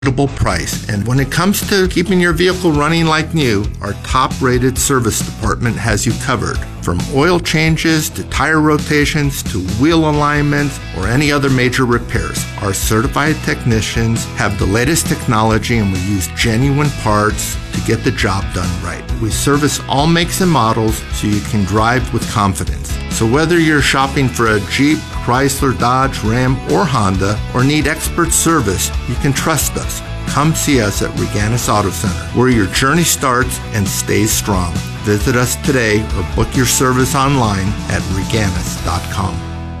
price. And when it comes to keeping your vehicle running like new, our top-rated service department has you covered. From oil changes to tire rotations to wheel alignments or any other major repairs, our certified technicians have the latest technology and we use genuine parts to get the job done right. We service all makes and models so you can drive with confidence. So whether you're shopping for a Jeep, Chrysler, Dodge, Ram, or Honda, or need expert service, you can trust us. Come see us at Reganis Auto Center, where your journey starts and stays strong. Visit us today or book your service online at Reganis.com.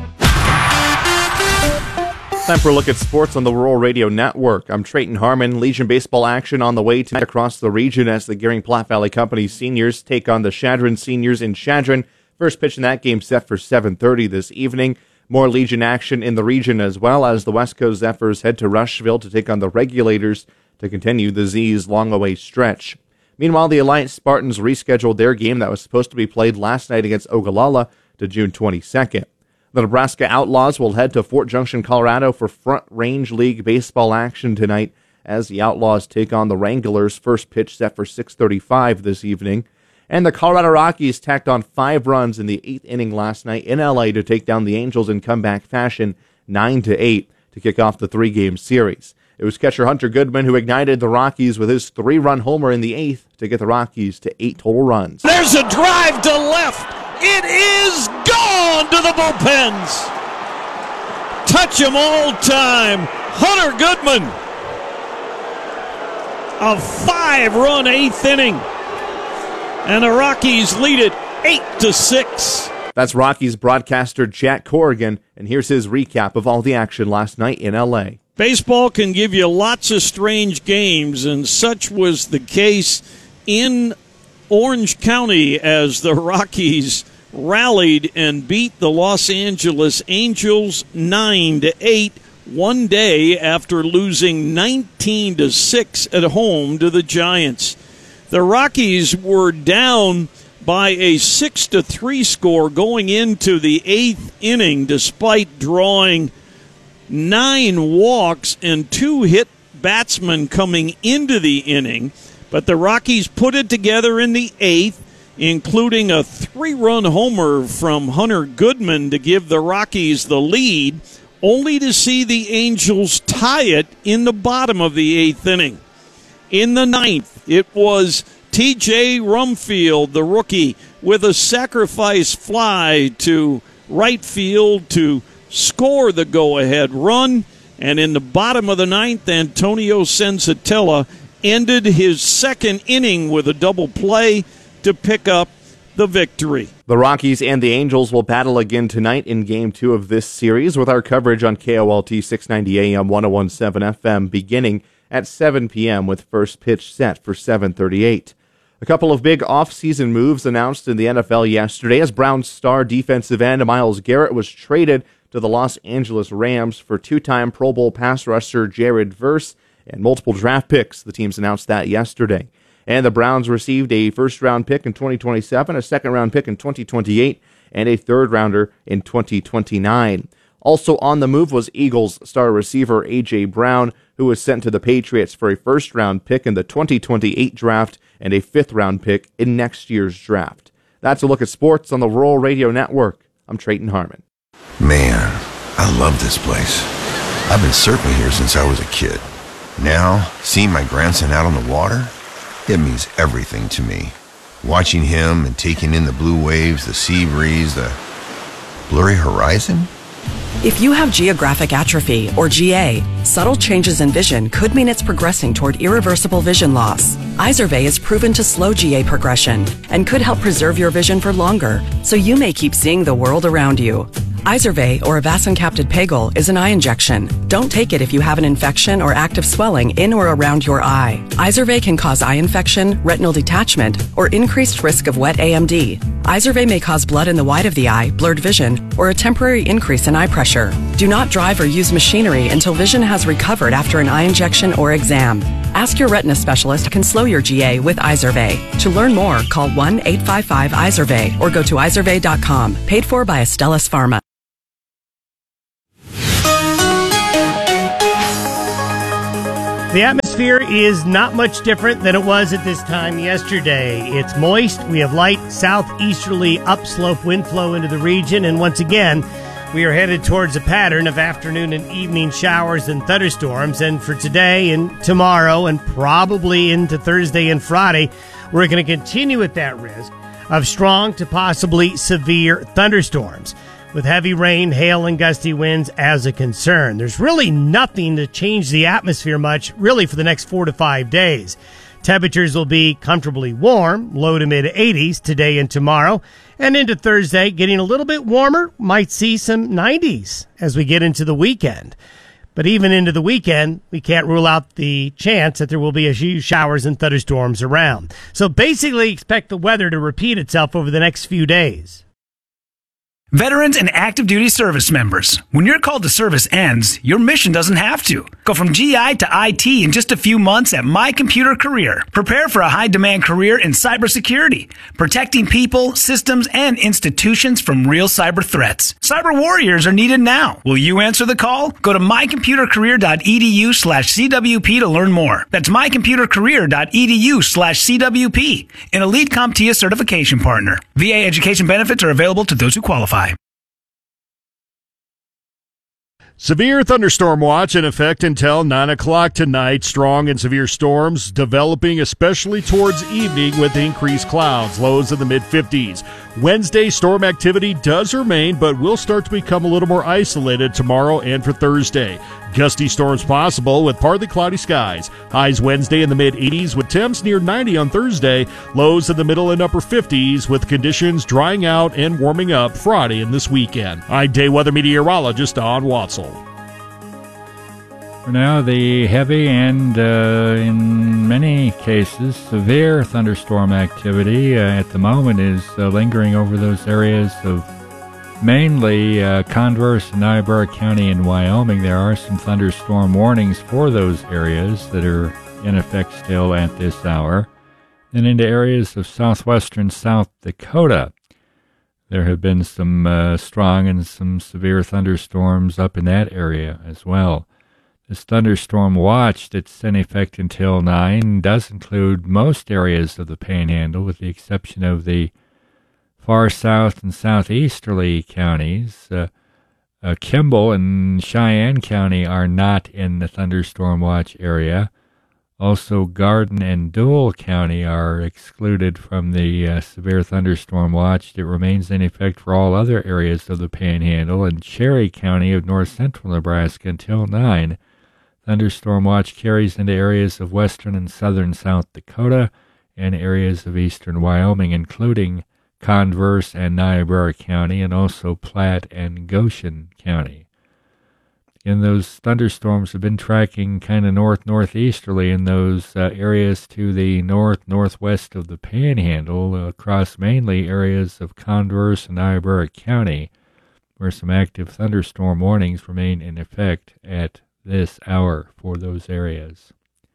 Time for a look at sports on the Rural Radio Network. I'm Trayton Harmon. Legion baseball action on the way tonight across the region as the Gearing Platte Valley Company seniors take on the Chadron seniors in Chadron. First pitch in that game set for 7:30 this evening. More Legion action in the region as well as the West Coast Zephyrs head to Rushville to take on the Regulators to continue the Z's long-away stretch. Meanwhile, the Alliance Spartans rescheduled their game that was supposed to be played last night against Ogallala to June 22nd. The Nebraska Outlaws will head to Fort Junction, Colorado for Front Range League baseball action tonight as the Outlaws take on the Wranglers. First pitch set for 6:35 this evening. And the Colorado Rockies tacked on 5 runs in the 8th inning last night in L.A. to take down the Angels in comeback fashion 9-8 to kick off the 3-game series. It was catcher Hunter Goodman who ignited the Rockies with his 3-run homer in the 8th to get the Rockies to 8 total runs. There's a drive to left. It is gone to the bullpens. Touch 'em all time. Hunter Goodman. A 5-run 8th inning. And the Rockies lead it 8-6. That's Rockies broadcaster Jack Corrigan, and here's his recap of all the action last night in L.A. Baseball can give you lots of strange games, and such was the case in Orange County as the Rockies rallied and beat the Los Angeles Angels 9-8 one day after losing 19-6 at home to the Giants. The Rockies were down by a 6-3 score going into the 8th inning despite drawing 9 walks and 2 hit batsmen coming into the inning. But the Rockies put it together in the 8th, including a 3-run homer from Hunter Goodman to give the Rockies the lead, only to see the Angels tie it in the bottom of the 8th inning. In the 9th, it was T.J. Rumfield, the rookie, with a sacrifice fly to right field to score the go-ahead run. And in the bottom of the 9th, Antonio Senzatella ended his 2nd inning with a double play to pick up the victory. The Rockies and the Angels will battle again tonight in Game 2 of this series with our coverage on KOLT 690 AM 101.7 FM beginning at 7 p.m. with first pitch set for 7:38. A couple of big off-season moves announced in the NFL yesterday as Browns star defensive end Myles Garrett was traded to the Los Angeles Rams for 2-time Pro Bowl pass rusher Jared Verse and multiple draft picks. The teams announced that yesterday. And the Browns received a first-round pick in 2027, a second-round pick in 2028, and a third-rounder in 2029. Also on the move was Eagles star receiver A.J. Brown, who was sent to the Patriots for a first-round pick in the 2028 draft and a fifth-round pick in next year's draft. That's a look at sports on the Rural Radio Network. I'm Trayton Harmon. Man, I love this place. I've been surfing here since I was a kid. Now, seeing my grandson out on the water, it means everything to me. Watching him and taking in the blue waves, the sea breeze, the blurry horizon. If you have geographic atrophy, or GA, subtle changes in vision could mean it's progressing toward irreversible vision loss. Izervay is proven to slow GA progression and could help preserve your vision for longer, so you may keep seeing the world around you. Izervay, or avacincaptad pegol, is an eye injection. Don't take it if you have an infection or active swelling in or around your eye. Izervay can cause eye infection, retinal detachment, or increased risk of wet AMD. Izervay may cause blood in the white of the eye, blurred vision, or a temporary increase in eye pressure. Do not drive or use machinery until vision has recovered after an eye injection or exam. Ask your retina specialist can slow your GA with Izervay. To learn more, call 1-855-IZERVAY or go to izervay.com. Paid for by Astellas Pharma. The atmosphere is not much different than it was at this time yesterday. It's moist. We have light southeasterly upslope wind flow into the region. And once again, we are headed towards a pattern of afternoon and evening showers and thunderstorms. And for today and tomorrow and probably into Thursday and Friday, we're going to continue at that risk of strong to possibly severe thunderstorms, with heavy rain, hail, and gusty winds as a concern. There's really nothing to change the atmosphere much, really, for the next 4 to 5 days. Temperatures will be comfortably warm, low to mid-80s today and tomorrow, and into Thursday, getting a little bit warmer, might see some 90s as we get into the weekend. But even into the weekend, we can't rule out the chance that there will be a few showers and thunderstorms around. So basically, expect the weather to repeat itself over the next few days. Veterans and active duty service members, when your call to service ends, your mission doesn't have to. Go from GI to IT in just a few months at My Computer Career. Prepare for a high-demand career in cybersecurity, protecting people, systems, and institutions from real cyber threats. Cyber warriors are needed now. Will you answer the call? Go to mycomputercareer.edu/CWP to learn more. That's mycomputercareer.edu/CWP, an Elite CompTIA certification partner. VA education benefits are available to those who qualify. Severe thunderstorm watch in effect until 9 o'clock tonight. Strong and severe storms developing, especially towards evening with increased clouds. Lows in the mid-50s. Wednesday, storm activity does remain, but will start to become a little more isolated tomorrow and for Thursday. Gusty storms possible with partly cloudy skies. Highs Wednesday in the mid-80s with temps near 90 on Thursday. Lows in the middle and upper 50s with conditions drying out and warming up Friday and this weekend. I'm day weather meteorologist Don Watzel. For now, the heavy and, in many cases, severe thunderstorm activity at the moment is lingering over those areas of mainly Converse and Niobrara County in Wyoming. There are some thunderstorm warnings for those areas that are in effect still at this hour. And into areas of southwestern South Dakota, there have been some strong and some severe thunderstorms up in that area as well. This thunderstorm watch that's in effect until 9 does include most areas of the Panhandle, with the exception of the far south and southeasterly counties. Kimball and Cheyenne County are not in the thunderstorm watch area. Also, Garden and Deuel County are excluded from the severe thunderstorm watch that remains in effect for all other areas of the Panhandle, and Cherry County of north central Nebraska until 9. Thunderstorm watch carries into areas of western and southern South Dakota and areas of eastern Wyoming, including Converse and Niobrara County, and also Platte and Goshen County. And those thunderstorms have been tracking kind of northeasterly in those areas to the northwest of the Panhandle, across mainly areas of Converse and Niobrara County, where some active thunderstorm warnings remain in effect at this hour for those areas.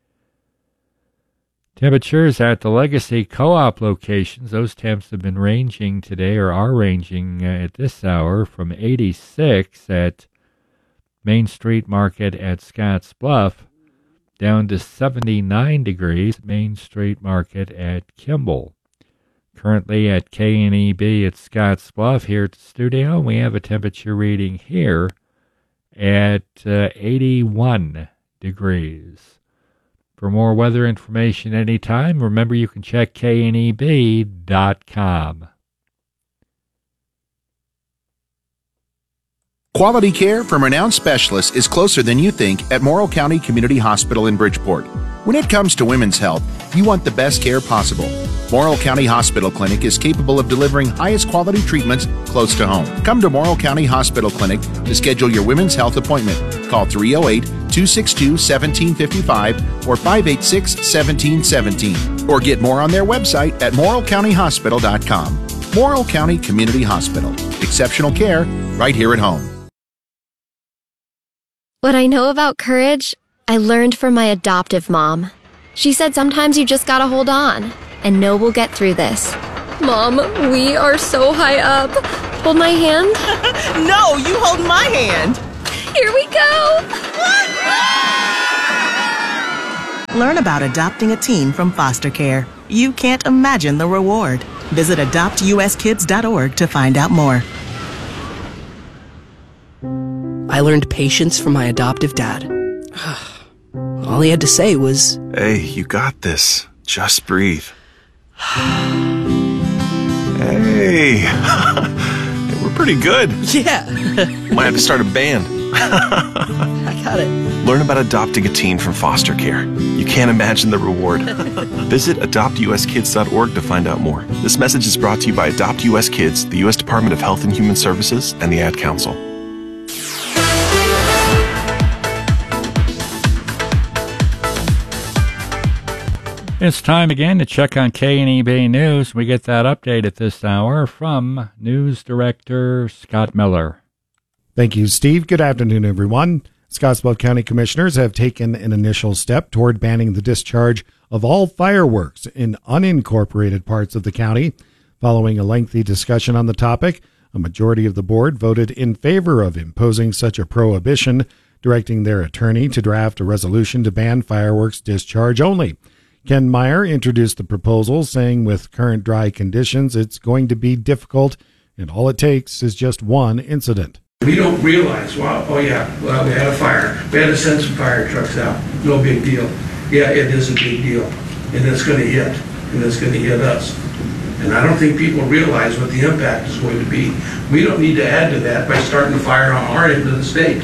Temperatures at the Legacy Co-op locations, those temps have been ranging today, or are ranging at this hour, from 86 at Main Street Market at Scotts Bluff down to 79 degrees at Main Street Market at Kimball. Currently at K&EB at Scotts Bluff here at the studio, we have a temperature reading here at 81 degrees. For more weather information anytime, remember you can check kneb.com. Quality care from renowned specialists is closer than you think at Morrill County Community Hospital in Bridgeport. When it comes to women's health, you want the best care possible. Morrill County Hospital Clinic is capable of delivering highest quality treatments close to home. Come to Morrill County Hospital Clinic to schedule your women's health appointment. Call 308-262-1755 or 586-1717. Or get more on their website at morrillcountyhospital.com. Morrill County Community Hospital. Exceptional care right here at home. What I know about courage, I learned from my adoptive mom. She said sometimes you just gotta hold on and know we'll get through this. Mom, we are so high up. Hold my hand. No, you hold my hand. Here we go. Learn about adopting a teen from foster care. You can't imagine the reward. Visit adoptuskids.org to find out more. I learned patience from my adoptive dad. All he had to say was, "Hey, you got this. Just breathe." Hey, we're pretty good. Yeah. Might have to start a band. I got it. Learn about adopting a teen from foster care. You can't imagine the reward. Visit adoptuskids.org to find out more. This message is brought to you by Adopt US Kids, the U.S. Department of Health and Human Services, and the Ad Council. It's time again to check on K&E Bay News. We get that update at this hour from News Director Scott Miller. Thank you, Steve. Good afternoon, everyone. Scottsbluff County Commissioners have taken an initial step toward banning the discharge of all fireworks in unincorporated parts of the county. Following a lengthy discussion on the topic, a majority of the board voted in favor of imposing such a prohibition, directing their attorney to draft a resolution to ban fireworks discharge only. Ken Meyer introduced the proposal, saying with current dry conditions, it's going to be difficult, and all it takes is just one incident. We don't realize, we had a fire. We had to send some fire trucks out. No big deal. Yeah, it is a big deal. And it's going to hit. And it's going to hit us. And I don't think people realize what the impact is going to be. We don't need to add to that by starting a fire on our end of the state.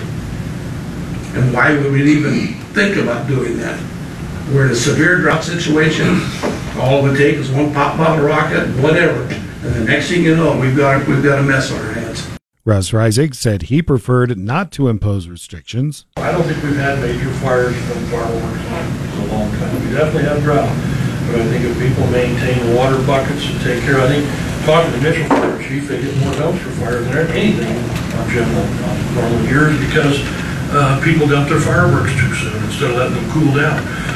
And why would we even think about doing that? We're in a severe drought situation. All it would take is one pop bottle rocket, whatever. And the next thing you know, we've got a mess on our hands. Russ Reisig said he preferred not to impose restrictions. I don't think we've had major fires from fireworks in a long time. We definitely have drought. But I think if people maintain water buckets and take care, I think, talking to Mitchell Fire Chief, they get more dumpster fires than anything in general normal years because people dump their fireworks too soon instead of letting them cool down.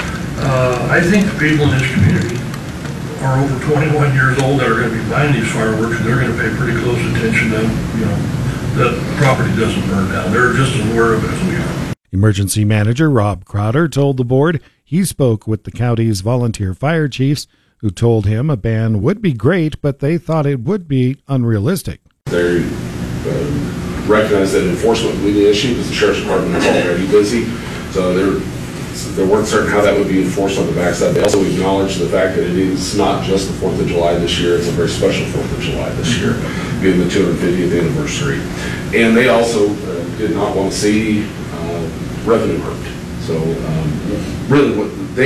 I think the people in this community are over 21 years old that are going to be buying these fireworks, and they're going to pay pretty close attention to, that property doesn't burn down. They're just as aware of it as we are. Emergency Manager Rob Crowder told the board he spoke with the county's volunteer fire chiefs, who told him a ban would be great, but they thought it would be unrealistic. They recognize that enforcement would be the issue because the Sheriff's Department is already busy, so they weren't certain how that would be enforced on the backside. They also acknowledge the fact that it is not just the 4th of July this year, it's a very special 4th of July this year, being the 250th anniversary. And they also did not want to see revenue hurt. So really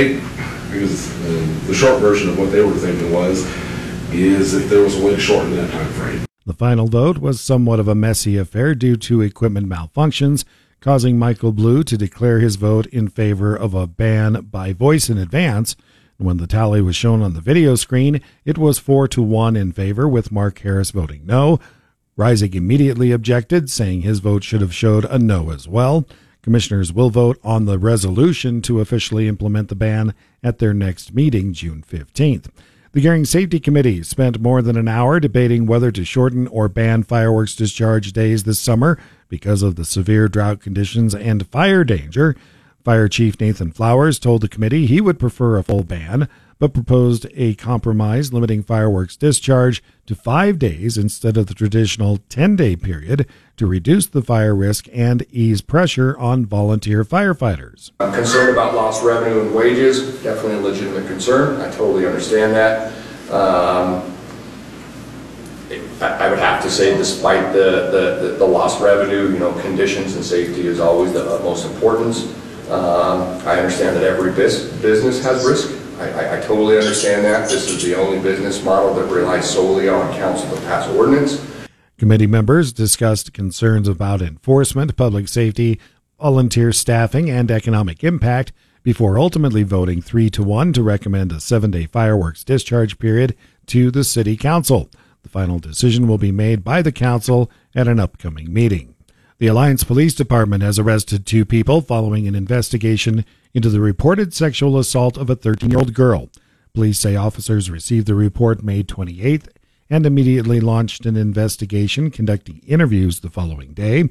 the short version of what they were thinking is if there was a way to shorten that time frame. The final vote was somewhat of a messy affair due to equipment malfunctions, causing Michael Blue to declare his vote in favor of a ban by voice in advance. When the tally was shown on the video screen, it was 4-1 in favor, with Mark Harris voting no. Reisig immediately objected, saying his vote should have showed a no as well. Commissioners will vote on the resolution to officially implement the ban at their next meeting, June 15th. The Gering Safety Committee spent more than an hour debating whether to shorten or ban fireworks discharge days this summer because of the severe drought conditions and fire danger. Fire Chief Nathan Flowers told the committee he would prefer a full ban, but proposed a compromise limiting fireworks discharge to 5 days instead of the traditional 10-day period to reduce the fire risk and ease pressure on volunteer firefighters. I'm concerned about lost revenue and wages, definitely a legitimate concern. I totally understand that. I would have to say, despite the lost revenue, conditions and safety is always the utmost importance. I understand that every business has risk. I totally understand that. This is the only business model that relies solely on council to pass ordinance. Committee members discussed concerns about enforcement, public safety, volunteer staffing, and economic impact before ultimately voting 3-1 to recommend a 7-day fireworks discharge period to the City Council. The final decision will be made by the Council at an upcoming meeting. The Alliance Police Department has arrested 2 people following an investigation into the reported sexual assault of a 13-year-old girl. Police say officers received the report May 28th and immediately launched an investigation, conducting interviews the following day.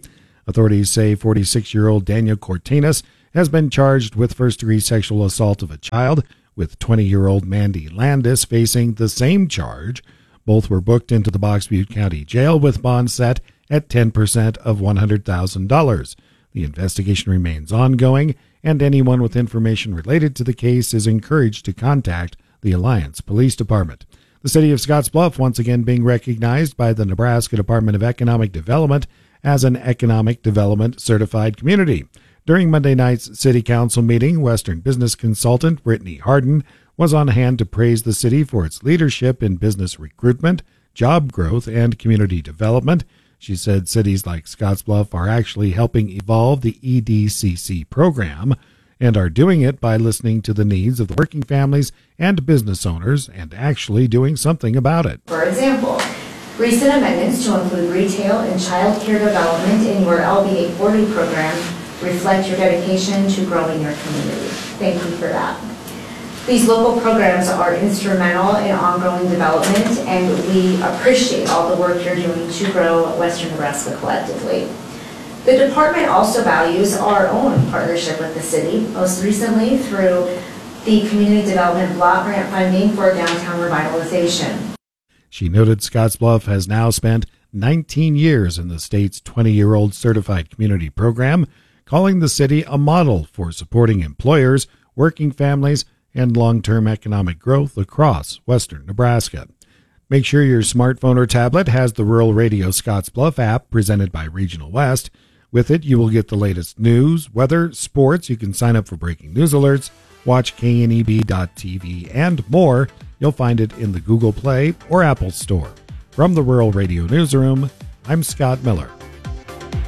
Authorities say 46-year-old Daniel Cortinas has been charged with first-degree sexual assault of a child, with 20-year-old Mandy Landis facing the same charge. Both were booked into the Box Butte County Jail with bond set at 10% of $100,000. The investigation remains ongoing, and anyone with information related to the case is encouraged to contact the Alliance Police Department. The city of Scottsbluff once again being recognized by the Nebraska Department of Economic Development as an Economic Development Certified Community. During Monday night's City Council meeting, Western business consultant Brittany Harden was on hand to praise the city for its leadership in business recruitment, job growth, and community development. She said cities like Scottsbluff are actually helping evolve the EDCC program and are doing it by listening to the needs of the working families and business owners and actually doing something about it. For example, recent amendments to include retail and child care development in your LB 840 program reflect your dedication to growing your community. Thank you for that. These local programs are instrumental in ongoing development, and we appreciate all the work you're doing to grow Western Nebraska collectively. The department also values our own partnership with the city, most recently through the Community Development Block Grant funding for downtown revitalization. She noted Scottsbluff has now spent 19 years in the state's 20-year-old certified community program, calling the city a model for supporting employers, working families, and long-term economic growth across Western Nebraska. Make sure your smartphone or tablet has the Rural Radio Scottsbluff app presented by Regional West. With it, you will get the latest news, weather, sports. You can sign up for breaking news alerts, watch kneb.tv, and more. You'll find it in the Google Play or Apple Store. From the Rural Radio Newsroom, I'm Scott Miller.